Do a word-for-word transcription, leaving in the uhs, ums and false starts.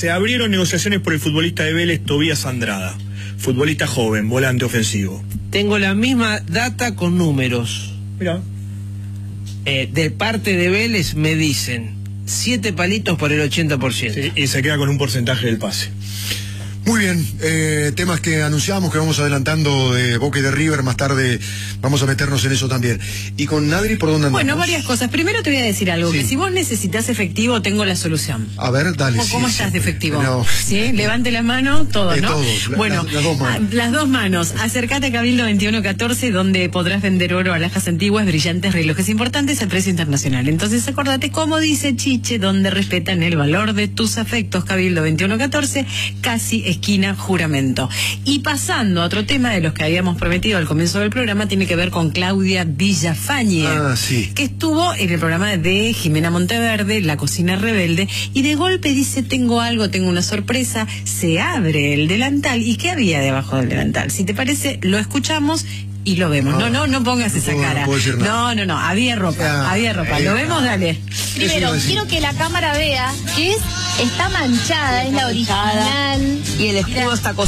Se abrieron negociaciones por el futbolista de Vélez, Tobías Andrada. Futbolista joven, volante ofensivo. Tengo la misma data con números. Mirá. Eh, de parte de Vélez me dicen siete palitos por el ochenta por ciento. Sí, y se queda con un porcentaje del pase. Muy bien, eh, temas que anunciamos, que vamos adelantando de Boca y de River, más tarde vamos a meternos en eso también. ¿Y con Nadri por dónde andamos? Bueno, varias cosas. Primero te voy a decir algo, Sí. que si vos necesitas efectivo, tengo la solución. A ver, dale. ¿Cómo, sí, cómo estás sí. de efectivo? No. ¿Sí? Levante la mano, todos, Eh, ¿no? todos, la- bueno, las- las dos manos. a- las dos manos. Acércate a Cabildo veintiuno catorce, donde podrás vender oro, alhajas antiguas, brillantes, relojes importantes a precio internacional. Entonces, acordate, como dice Chiche, donde respetan el valor de tus afectos. Cabildo veintiuno catorce, casi esquina Juramento. Y pasando a otro tema de los que habíamos prometido al comienzo del programa, tiene que ver con Claudia Villafañe, Ah, sí. que estuvo en el programa de Jimena Monteverde, La Cocina Rebelde, y de golpe dice: tengo algo, tengo una sorpresa. Se abre el delantal. ¿Y qué había debajo del delantal? Si te parece, lo escuchamos y lo vemos. No, no, no pongas no esa puedo- no cara. puedo decir nada. No, no, no, había ropa, Ya, había ropa. eh, ¿Lo vemos? Dale. Primero, iba a decir. quiero que la cámara vea que es, está manchada, es la original. Y el escudo está